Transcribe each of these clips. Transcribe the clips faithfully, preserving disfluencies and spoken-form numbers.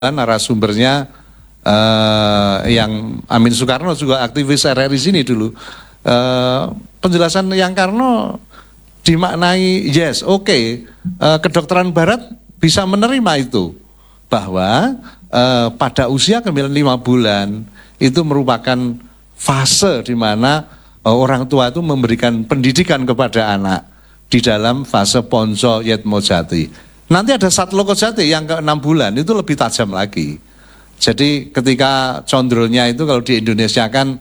narasumbernya uh, yang Amin Soekarno juga aktivis R R I sini dulu. Uh, penjelasan yang Karno dimaknai yes, oke, okay, uh, kedokteran Barat bisa menerima itu bahwa uh, pada usia kehamilan lima bulan itu merupakan fase di mana uh, orang tua itu memberikan pendidikan kepada anak di dalam fase ponco yetmo jati. Nanti ada satloko jati yang ke enam bulan itu lebih tajam lagi. Jadi ketika condronya itu kalau di Indonesia kan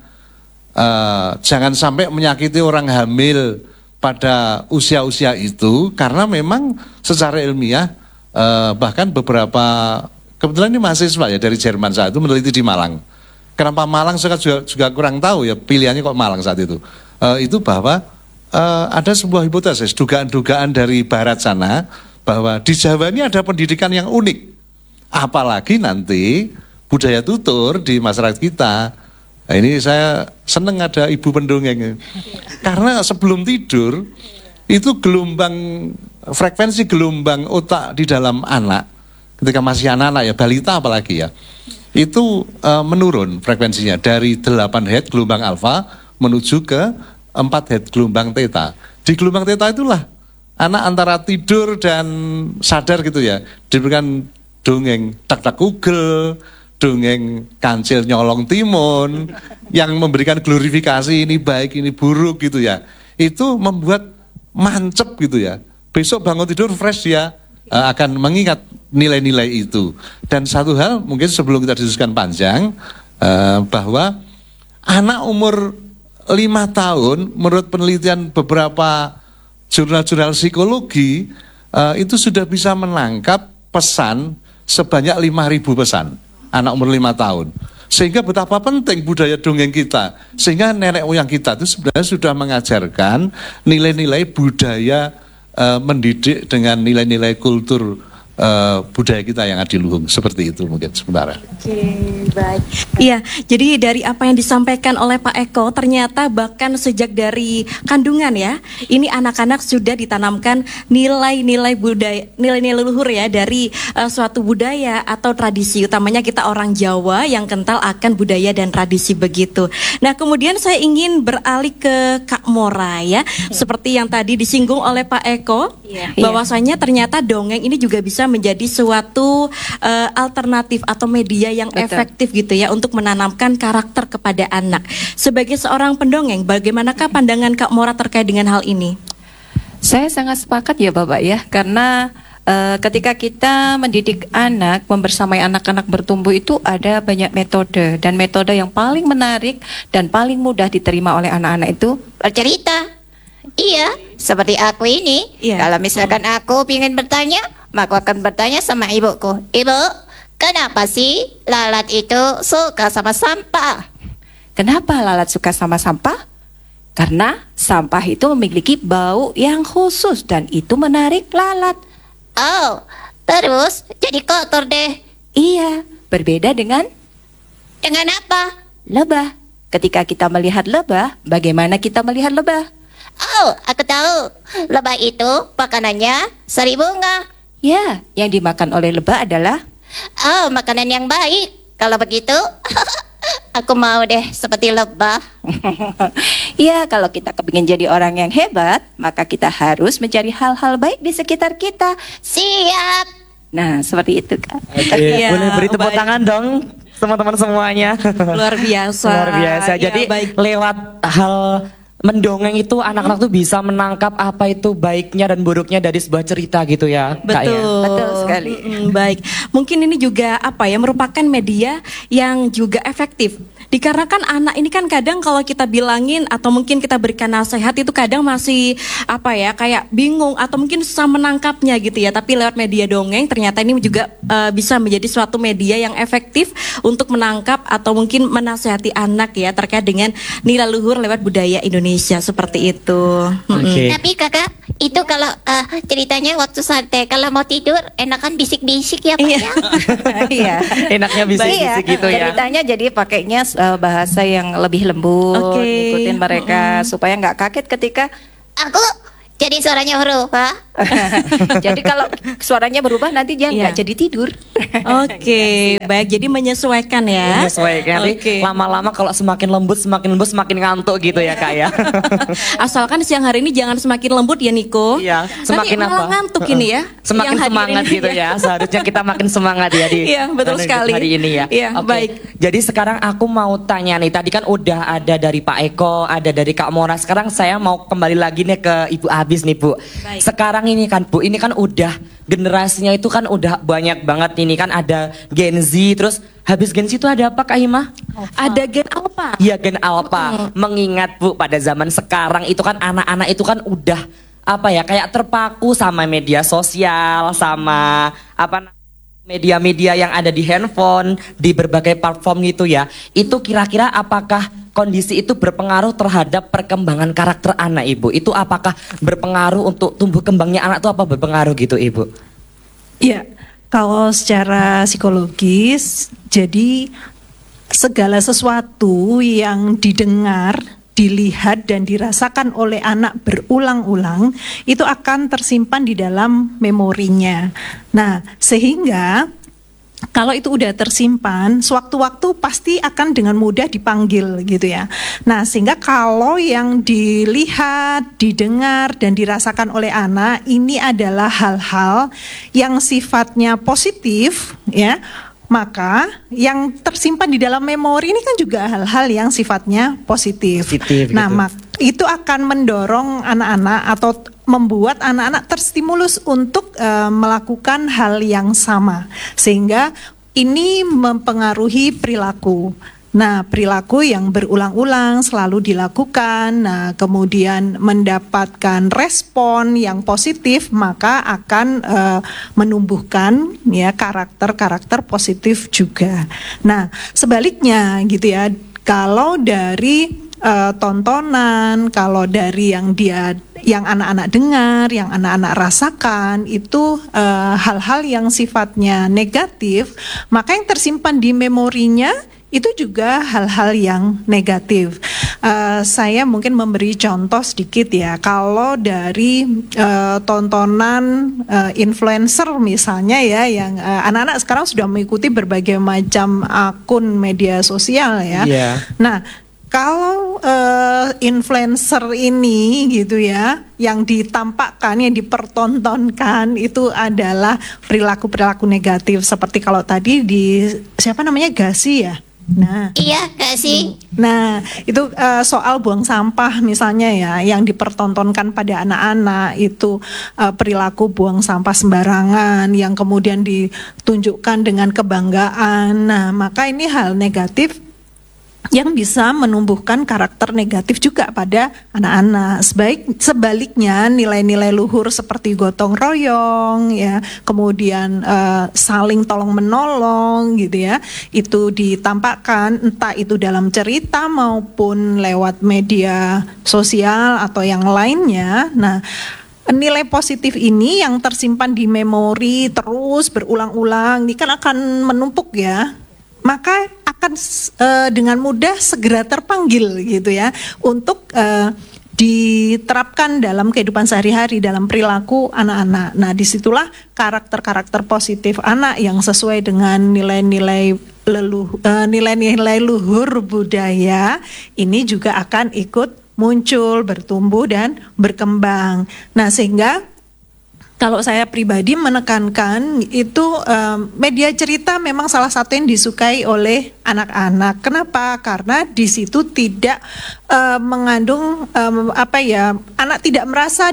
uh, jangan sampai menyakiti orang hamil pada usia-usia itu karena memang secara ilmiah uh, bahkan beberapa kebetulan ini mahasiswa ya dari Jerman saat itu meneliti di Malang. Kenapa Malang saya juga, juga kurang tahu ya pilihannya kok Malang saat itu. Uh, itu bahwa uh, ada sebuah hipotesis dugaan-dugaan dari Barat sana bahwa di Jawa ini ada pendidikan yang unik. Apalagi nanti budaya tutur di masyarakat kita. Nah, ini saya seneng ada ibu pendongeng. Karena sebelum tidur itu gelombang frekuensi gelombang otak di dalam anak ketika masih anak-anak ya balita apalagi ya. Itu uh, menurun frekuensinya dari delapan hertz gelombang alfa menuju ke empat hertz gelombang theta. Di gelombang theta itulah anak antara tidur dan sadar gitu ya, diberikan dongeng tak-tak Google, dongeng kancil nyolong timun, yang memberikan glorifikasi ini baik, ini buruk gitu ya. Itu membuat mancep gitu ya. Besok bangun tidur fresh dia uh, akan mengingat nilai-nilai itu. Dan satu hal mungkin sebelum kita diskusikan panjang, uh, bahwa anak umur lima tahun menurut penelitian beberapa jurnal-jurnal psikologi uh, itu sudah bisa menangkap pesan sebanyak lima ribu pesan anak umur lima tahun. Sehingga betapa penting budaya dongeng kita. Sehingga nenek moyang kita itu sebenarnya sudah mengajarkan nilai-nilai budaya uh, mendidik dengan nilai-nilai kultur Uh, budaya kita yang adiluhung. Seperti itu mungkin sementara. Oke, baik. Iya, jadi dari apa yang disampaikan oleh Pak Eko, ternyata bahkan sejak dari kandungan ya, ini anak-anak sudah ditanamkan nilai-nilai budaya, nilai-nilai leluhur ya dari uh, suatu budaya atau tradisi, utamanya kita orang Jawa yang kental akan budaya dan tradisi begitu. Nah, kemudian saya ingin beralih ke Kak Mora ya, seperti yang tadi disinggung oleh Pak Eko, ya, bahwasanya ternyata dongeng ini juga bisa menjadi suatu uh, alternatif atau media yang Betul. efektif gitu ya untuk menanamkan karakter kepada anak. Sebagai seorang pendongeng, bagaimanakah pandangan Kak Mora terkait dengan hal ini? Saya sangat sepakat ya Bapak ya, karena uh, ketika kita mendidik anak, membersamai anak-anak bertumbuh itu ada banyak metode, dan metode yang paling menarik dan paling mudah diterima oleh anak-anak itu bercerita. Iya, seperti aku ini. Iya. Kalau misalkan aku ingin bertanya, maka akan bertanya sama ibuku, Ibu, kenapa sih lalat itu suka sama sampah? Kenapa lalat suka sama sampah? Karena sampah itu memiliki bau yang khusus dan itu menarik lalat. Oh, terus jadi kotor deh. Iya, berbeda dengan Dengan apa? Lebah. Ketika kita melihat lebah, bagaimana kita melihat lebah? Oh, aku tahu. Lebah itu makanannya sari bunga. Ya, yang dimakan oleh lebah adalah oh, makanan yang baik. Kalau begitu, aku mau deh seperti lebah. Ya, kalau kita kepingin jadi orang yang hebat, maka kita harus mencari hal-hal baik di sekitar kita. Siap. Nah, seperti itu Kak. Oke, ya, boleh beri tepuk baik. tangan dong teman-teman semuanya. Luar biasa. Luar biasa. Jadi ya, lewat hal mendongeng itu anak-anak tuh bisa menangkap apa itu baiknya dan buruknya dari sebuah cerita gitu ya. Betul, Kak, ya? Betul sekali. Mm, baik, mungkin ini juga apa ya merupakan media yang juga efektif. Dikarenakan anak ini kan kadang kalau kita bilangin atau mungkin kita berikan nasihat itu kadang masih apa ya kayak bingung atau mungkin susah menangkapnya gitu ya. Tapi lewat media dongeng ternyata ini juga uh, bisa menjadi suatu media yang efektif untuk menangkap atau mungkin menasihati anak ya terkait dengan nilai luhur lewat budaya Indonesia seperti itu. Okay. Tapi kakak itu kalau uh, ceritanya waktu santai kalau mau tidur enakan bisik-bisik ya Pak ya. Iya, enaknya bisik-bisik gitu ya. Ceritanya jadi pakainya uh, bahasa yang lebih lembut, okay. ngikutin mereka mm -hmm. supaya nggak kaget ketika aku Jadi suaranya huruf, Pak. Jadi kalau suaranya berubah nanti dia nggak Iya. jadi tidur. Oke, baik. Jadi menyesuaikan ya. Menyesuaikan. Nanti Oke. lama-lama kalau semakin lembut, semakin lembut, semakin ngantuk gitu ya kak ya. Asalkan siang hari ini jangan semakin lembut ya Niko. Iya, semakin Nanti malah apa? ngantuk ini ya. Semakin yang hadir semangat ini gitu ya. Seharusnya kita makin semangat ya di Iya, betul di sekali. hari ini ya. Iya, Oke. baik. Jadi sekarang aku mau tanya nih, tadi kan udah ada dari Pak Eko, ada dari Kak Mona. Sekarang saya mau kembali lagi nih ke Ibu Abis nih Bu. Baik. Sekarang ini kan Bu, ini kan udah generasinya itu kan udah banyak banget ini kan ada Gen Z, terus habis Gen Z itu ada apa Kak Hima? Ada gen alpha. Iya Gen Alpha. Mengingat Bu pada zaman sekarang itu kan anak-anak itu kan udah apa ya kayak terpaku sama media sosial, sama apa media-media yang ada di handphone, di berbagai platform gitu ya. Itu kira-kira apakah kondisi itu berpengaruh terhadap perkembangan karakter anak Ibu? Itu apakah berpengaruh untuk tumbuh kembangnya anak itu apa berpengaruh gitu Ibu? Ya, kalau secara psikologis, jadi segala sesuatu yang didengar, dilihat dan dirasakan oleh anak berulang-ulang itu akan tersimpan di dalam memorinya. Nah, sehingga kalau itu udah tersimpan, sewaktu-waktu pasti akan dengan mudah dipanggil gitu ya. Nah, sehingga kalau yang dilihat, didengar dan dirasakan oleh anak ini adalah hal-hal yang sifatnya positif ya. Maka yang tersimpan di dalam memori ini kan juga hal-hal yang sifatnya positif. Positif, nah, gitu. mak- itu akan mendorong anak-anak atau t- membuat anak-anak terstimulus untuk eh, melakukan hal yang sama, sehingga ini mempengaruhi perilaku. Nah, perilaku yang berulang-ulang selalu dilakukan, nah kemudian mendapatkan respon yang positif, maka akan eh, menumbuhkan ya karakter-karakter positif juga. Nah, sebaliknya gitu ya, kalau dari eh, tontonan, kalau dari yang dia yang anak-anak dengar, yang anak-anak rasakan itu eh, hal-hal yang sifatnya negatif, maka yang tersimpan di memorinya itu juga hal-hal yang negatif. Uh, saya mungkin memberi contoh sedikit ya. Kalau dari uh, tontonan uh, influencer misalnya ya, yang uh, anak-anak sekarang sudah mengikuti berbagai macam akun media sosial ya. Iya. Nah, kalau uh, influencer ini gitu ya, yang ditampakkan, yang dipertontonkan itu adalah perilaku-perilaku negatif. Seperti kalau tadi di siapa namanya Gasi ya. Nah, Iya, gak sih? Nah, itu eh, soal buang sampah misalnya ya, yang dipertontonkan pada anak-anak itu eh, perilaku buang sampah sembarangan yang kemudian ditunjukkan dengan kebanggaan. Nah, maka ini hal negatif yang bisa menumbuhkan karakter negatif juga pada anak-anak. Sebaik sebaliknya nilai-nilai luhur seperti gotong royong ya, kemudian eh, saling tolong menolong gitu ya, itu ditampakkan entah itu dalam cerita maupun lewat media sosial atau yang lainnya. Nah, nilai positif ini yang tersimpan di memori terus berulang-ulang ini kan akan menumpuk ya. Maka akan uh, dengan mudah segera terpanggil gitu ya untuk uh, diterapkan dalam kehidupan sehari-hari, dalam perilaku anak-anak. Nah, disitulah karakter-karakter positif anak yang sesuai dengan nilai-nilai leluh, uh, nilai-nilai luhur budaya ini juga akan ikut muncul, bertumbuh dan berkembang. Nah, sehingga kalau saya pribadi menekankan itu um, media cerita memang salah satu yang disukai oleh anak-anak. Kenapa? Karena di situ tidak uh, mengandung um, apa ya, anak tidak merasa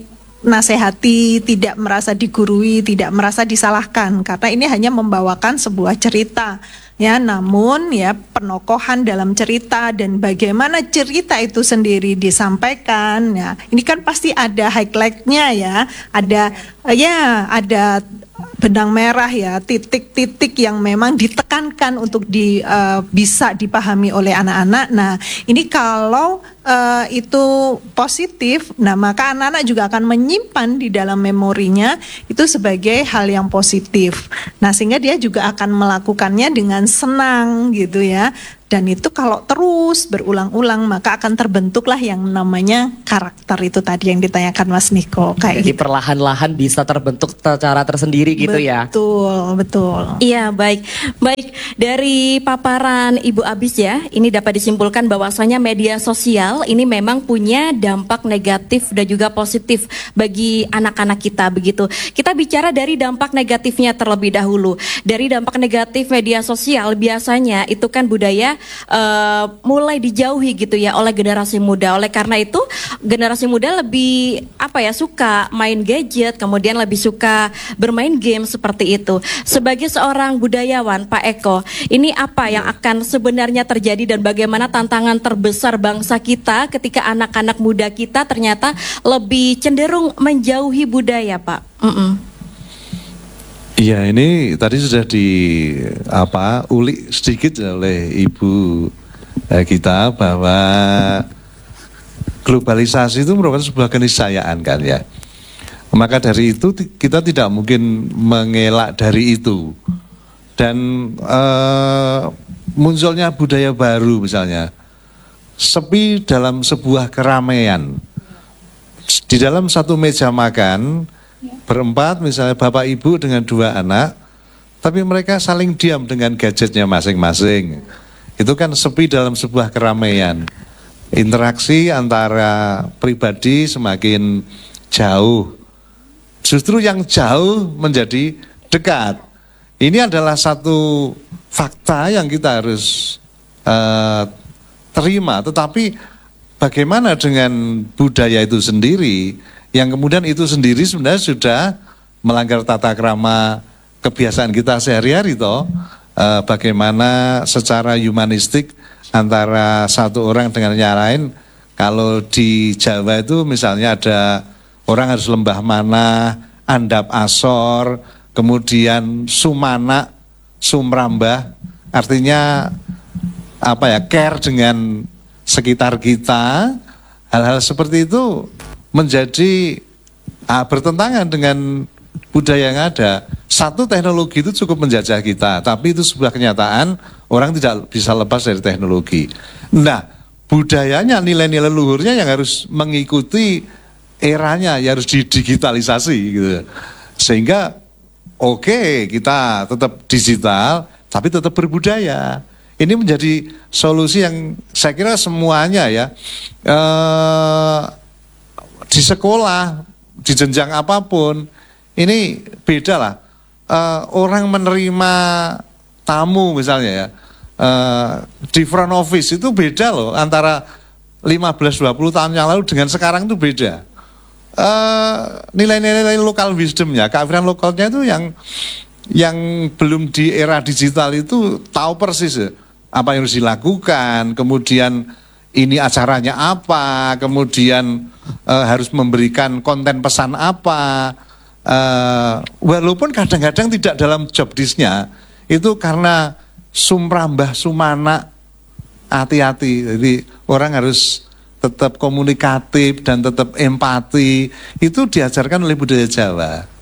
dinasehati, tidak merasa digurui, tidak merasa disalahkan. Karena ini hanya membawakan sebuah cerita. Ya, namun ya penokohan dalam cerita dan bagaimana cerita itu sendiri disampaikan ya, ini kan pasti ada highlight-nya ya, ada ya ada benang merah ya, titik-titik yang memang ditekankan untuk di, uh, bisa dipahami oleh anak-anak. Nah, ini kalau uh, itu positif, nah maka anak-anak juga akan menyimpan di dalam memorinya itu sebagai hal yang positif. Nah, sehingga dia juga akan melakukannya dengan senang gitu ya. Dan itu kalau terus berulang-ulang maka akan terbentuklah yang namanya karakter itu tadi yang ditanyakan Mas Niko kayak Jadi gitu. perlahan-lahan bisa terbentuk secara tersendiri gitu ya. Betul, betul. Iya, baik. Baik, dari paparan Ibu Abis ya, ini dapat disimpulkan bahwasanya media sosial ini memang punya dampak negatif dan juga positif bagi anak-anak kita begitu. Kita bicara dari dampak negatifnya terlebih dahulu. Dari dampak negatif media sosial biasanya itu kan budaya uh, mulai dijauhi gitu ya oleh generasi muda. Oleh karena itu generasi muda lebih apa ya suka main gadget, kemudian lebih suka bermain game seperti itu. Sebagai seorang budayawan, Pak Eko, ini apa yang akan sebenarnya terjadi dan bagaimana tantangan terbesar bangsa kita ketika anak-anak muda kita ternyata lebih cenderung menjauhi budaya, Pak? Mm-mm. Iya, ini tadi sudah di apa ulik sedikit oleh Ibu eh, kita bahwa globalisasi itu merupakan sebuah keniscayaan kan ya. Maka dari itu kita tidak mungkin mengelak dari itu. Dan eh, munculnya budaya baru misalnya, sepi dalam sebuah keramaian. Di dalam satu meja makan berempat misalnya bapak ibu dengan dua anak, tapi mereka saling diam dengan gadgetnya masing-masing. Itu kan sepi dalam sebuah keramaian. Interaksi antara pribadi semakin jauh. Justru yang jauh menjadi dekat. Ini adalah satu fakta yang kita harus uh, terima. Tetapi bagaimana dengan budaya itu sendiri? Yang kemudian itu sendiri sebenarnya sudah melanggar tata krama kebiasaan kita sehari-hari toh. E, bagaimana secara humanistik antara satu orang dengan yang lain. Kalau di Jawa itu misalnya ada orang harus lembah mana, andap asor, kemudian sumana, sumrambah, artinya apa ya, care dengan sekitar kita. Hal-hal seperti itu menjadi ah, bertentangan dengan budaya yang ada. Satu, teknologi itu cukup menjajah kita, tapi itu sebuah kenyataan, orang tidak bisa lepas dari teknologi. Nah, budayanya, nilai-nilai luhurnya yang harus mengikuti eranya, yang harus didigitalisasi gitu. Sehingga oke, okay, kita tetap digital, tapi tetap berbudaya. Ini menjadi solusi yang saya kira semuanya ya, eh, di sekolah, di jenjang apapun, ini beda lah. Uh, orang menerima tamu misalnya ya, uh, di front office itu beda loh, antara lima belas dua puluh tahun yang lalu dengan sekarang itu beda. Uh, nilai-nilai lokal wisdomnya, kearifan lokalnya itu yang yang belum di era digital itu tahu persis ya, apa yang harus dilakukan, kemudian ini acaranya apa, kemudian uh, harus memberikan konten pesan apa, uh, walaupun kadang-kadang tidak dalam job disk-nya, itu karena sumrambah sumana, hati-hati. Jadi orang harus tetap komunikatif dan tetap empati, itu diajarkan oleh budaya Jawa.